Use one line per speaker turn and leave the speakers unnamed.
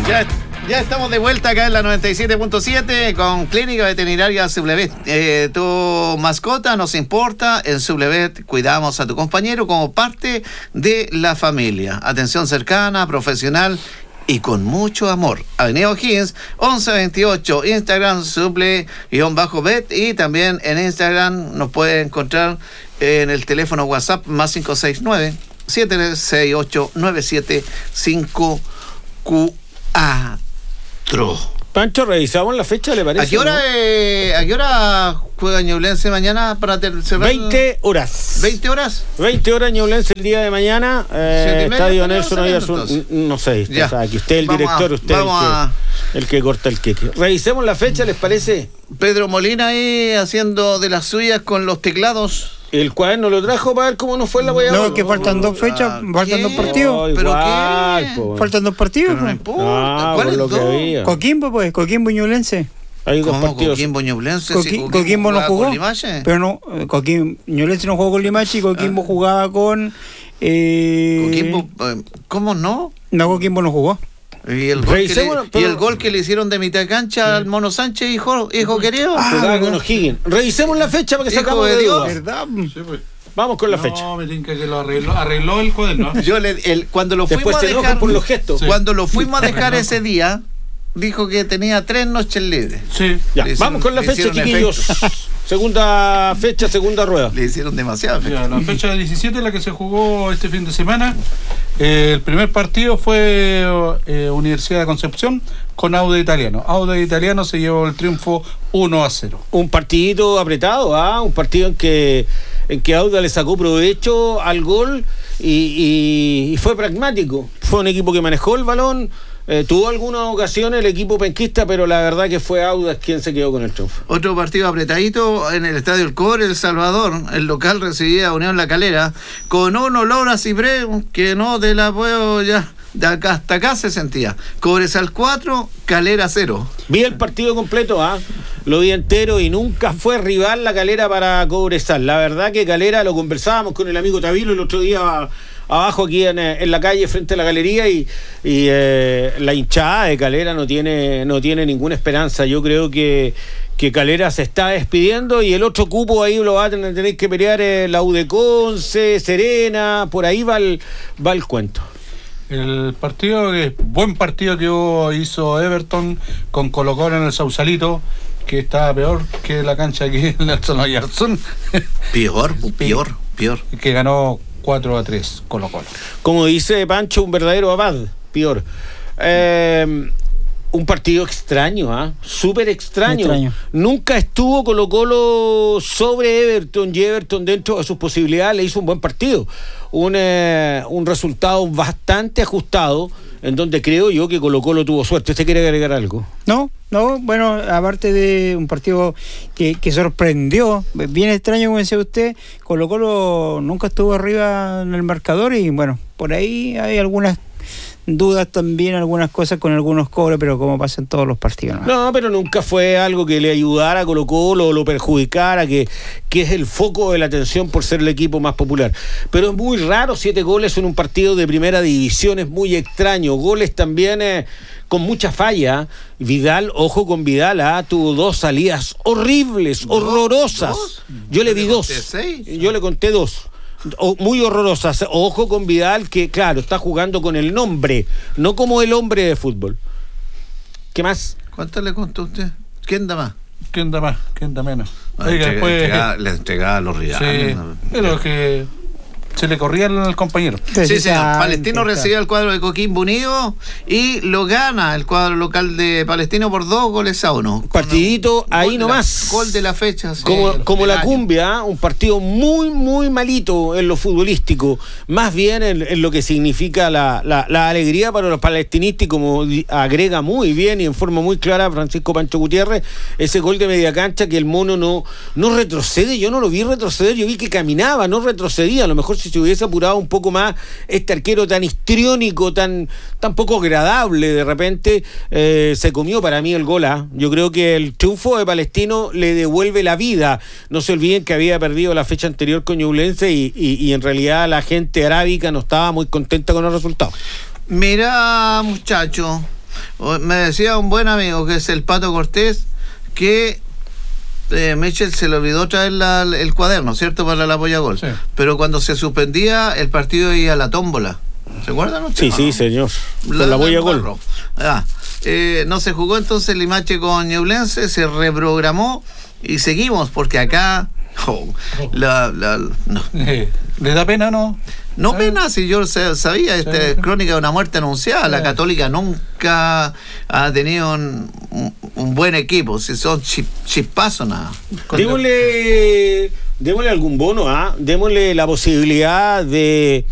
Ya estamos de vuelta acá en la 97.7 con Clínica Veterinaria Sublevet. Tu mascota nos importa. En Sublevet cuidamos a tu compañero como parte de la familia. Atención cercana, profesional y con mucho amor. Avenida O'Higgins, 1128, Instagram suble-vet, y también en Instagram nos puede encontrar en el teléfono WhatsApp más 569-768-9754.
Pancho, revisamos la fecha, ¿le parece?
¿A qué hora juega Ñublense mañana para cerrar?
20 horas.
¿20 horas?
20 horas Ñublense el día de mañana. Estadio Nelson Oyarzún. No sé, usted sabe que usted es el director, usted es el que corta el queque. Revisemos la fecha, ¿les parece?
Pedro Molina ahí haciendo de las suyas con los teclados.
El cuaderno lo trajo para ver cómo nos fue la hueá.
No, que faltan dos fechas, faltan dos partidos.
¿Pero
igual,
qué?
Faltan dos partidos.
Pero no importa. ¿Cuál es
lo
dos?
que había.
Coquimbo, pues, Coquimbo y Ñublense.
Hay dos partidos.
Coquimbo Ñublense?
Coquimbo no jugó.
Pero
no, Ñublense no jugó con Limache y Coquimbo jugaba con...
Coquimbo, ¿cómo no?
No, Coquimbo no jugó.
Y el gol que le hicieron de mitad de cancha al Mono Sánchez, hijo querido.
Con O'Higgins. Revisemos la fecha para que sacamos de Dios.
¿Verdad?
Sí, pues.
Vamos con la fecha.
No, me tinca que lo arregló el cuaderno.
Cuando lo fuimos a dejar
por los gestos.
Cuando lo fuimos a dejar ese día, dijo que tenía 3 noches libres.
Sí.
Ya, vamos con la fecha, chiquillos. Segunda fecha, segunda rueda.
Le hicieron demasiado.
La fecha 17 es la que se jugó este fin de semana. El primer partido fue Universidad de Concepción con Audax Italiano. Audax Italiano se llevó el triunfo 1-0.
Un partidito apretado, un partido en que Audax le sacó provecho al gol y fue pragmático. Fue un equipo que manejó el balón. Tuvo algunas ocasiones el equipo penquista, pero la verdad que fue Audax quien se quedó con el triunfo.
Otro partido apretadito en el Estadio El Cobre, El Salvador. El local recibía a Unión La Calera con un olor a ciprés que no te la puedo ya. De acá hasta acá se sentía. Cobresal 4, Calera 0.
Vi el partido completo, lo vi entero y nunca fue rival La Calera para Cobresal. La verdad que Calera, lo conversábamos con el amigo Tavilo el otro día abajo aquí en la calle frente a la galería y la hinchada de Calera no tiene ninguna esperanza. Yo creo que Calera se está despidiendo y el otro cupo ahí lo va a tener que pelear la U de Conce, Serena, por ahí va el cuento.
El partido, buen partido que hizo Everton con Colo-Colo en el Sausalito, que estaba peor que la cancha aquí en Nelson Oyarzún.
Peor.
Que ganó 4-3 Colo-Colo.
Como dice Pancho, un verdadero abad, peor. Un partido extraño, súper extraño. Nunca estuvo Colo-Colo sobre Everton y Everton dentro de sus posibilidades le hizo un buen partido. Un resultado bastante ajustado, en donde creo yo que Colo-Colo tuvo suerte. ¿Usted quiere agregar algo?
No, bueno, aparte de un partido que sorprendió, bien extraño como decía usted, Colo-Colo nunca estuvo arriba en el marcador y bueno, por ahí hay algunas dudas también, algunas cosas con algunos cobres, pero como pasa en todos los partidos.
No, pero nunca fue algo que le ayudara a Colo-Colo o lo perjudicara, que es el foco de la atención por ser el equipo más popular. Pero es muy raro 7 goles en un partido de primera división, es muy extraño. Goles también con mucha falla. Vidal, ojo con Vidal, tuvo 2 salidas horribles, horrorosas.
¿Dos?
Yo le vi 2. Yo le conté 2. Muy horrorosas. Ojo con Vidal, que claro, está jugando con el nombre, no como el hombre de fútbol. ¿Qué más?
¿Cuánto le contó usted? ¿Quién da más?
¿Quién da más? ¿Quién da menos?
Le entregaba a los rivales.
Sí, pero que se le corrían al compañero.
Sí, Palestino recibía el cuadro de Coquimbo Unido y lo gana el cuadro local de Palestino por 2-1.
Partidito ahí nomás.
Gol de la fecha.
Como la cumbia, un partido muy, muy malito en lo futbolístico. Más bien en lo que significa la alegría para los palestinistas, y como agrega muy bien y en forma muy clara Francisco Pancho Gutiérrez, ese gol de media cancha que el mono no retrocede. Yo no lo vi retroceder, yo vi que caminaba, no retrocedía. A lo mejor si se hubiese apurado un poco más este arquero tan histriónico, tan poco agradable de repente, se comió para mí el gol. Yo creo que el triunfo de Palestino le devuelve la vida. No se olviden que había perdido la fecha anterior con Ñublense y en realidad la gente arábica no estaba muy contenta con el resultado.
Mira, muchacho, Me decía un buen amigo que es el Pato Cortés que Michel se le olvidó traer el cuaderno, ¿cierto? Para la Polla Gol.
Sí.
Pero cuando se suspendía, el partido iba a la tómbola. ¿Se acuerdan ustedes?
Sí, señor. Con la Polla Gol.
No se jugó entonces el Limache con Ñublense, se reprogramó y seguimos, porque acá... no.
¿Le da pena, no?
No pena, si yo sabía, crónica de una muerte anunciada. La Católica nunca ha tenido un buen equipo, si son chispazos nada.
Démosle algún bono, démosle la posibilidad de